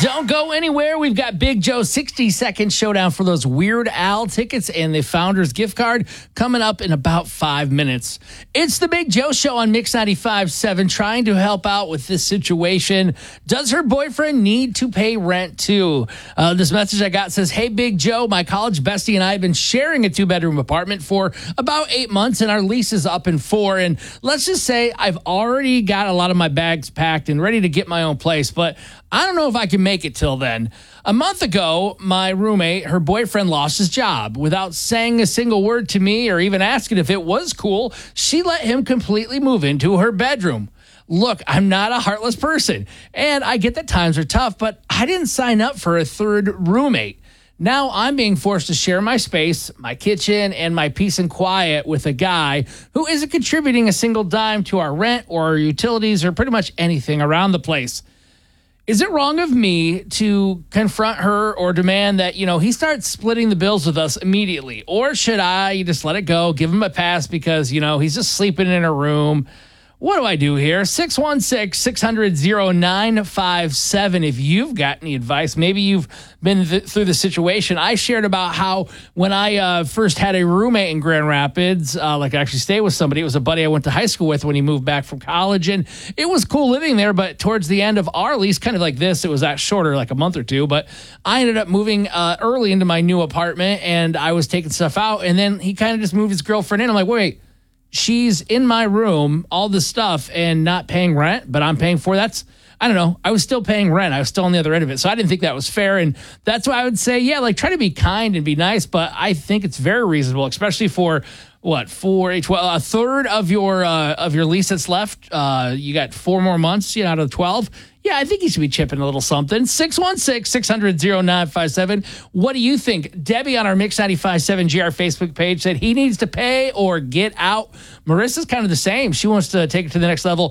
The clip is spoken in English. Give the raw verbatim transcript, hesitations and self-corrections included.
Don't go anywhere. We've got Big Joe's sixty second showdown for those Weird Al tickets and the Founders gift card coming up in about five minutes. It's the Big Joe Show on Mix ninety-five point seven, trying to help out with this situation. Does her boyfriend need to pay rent too? Uh, this message I got says, "Hey, Big Joe, my college bestie and I have been sharing a two-bedroom apartment for about eight months, and our lease is up in four. And let's just say I've already got a lot of my bags packed and ready to get my own place, but I don't know if I can make it till then. A month ago, my roommate, her boyfriend, lost his job. Without saying a single word to me or even asking if it was cool, she let him completely move into her bedroom. Look, I'm not a heartless person, and I get that times are tough, but I didn't sign up for a third roommate. Now I'm being forced to share my space, my kitchen, and my peace and quiet with a guy who isn't contributing a single dime to our rent or our utilities or pretty much anything around the place. Is it wrong of me to confront her or demand that, you know, he starts splitting the bills with us immediately? Or should I just let it go, give him a pass because, you know, he's just sleeping in a room? What do I do here? six one six, six hundred, oh nine five seven. If you've got any advice, maybe you've been th- through the situation. I shared about how when I uh, first had a roommate in Grand Rapids, uh, like I actually stayed with somebody. It was a buddy I went to high school with when he moved back from college. And it was cool living there. But towards the end of our lease, kind of like this, it was that shorter, like a month or two. But I ended up moving uh, early into my new apartment and I was taking stuff out. And then he kind of just moved his girlfriend in. I'm like, wait. She's in my room, all this stuff, and not paying rent, but I'm paying for it. That's, I don't know. I was still paying rent. I was still on the other end of it. So I didn't think that was fair. And that's why I would say, yeah, like try to be kind and be nice. But I think it's very reasonable, especially for what, four, eight, twelve, a third of your uh, of your lease that's left. Uh, you got four more months, you know, out of twelve. Yeah, I think you should be chipping a little something. six one six, six hundred, oh nine five seven. What do you think? Debbie on our Mix ninety-five point seven G R Facebook page said he needs to pay or get out. Marissa's kind of the same. She wants to take it to the next level.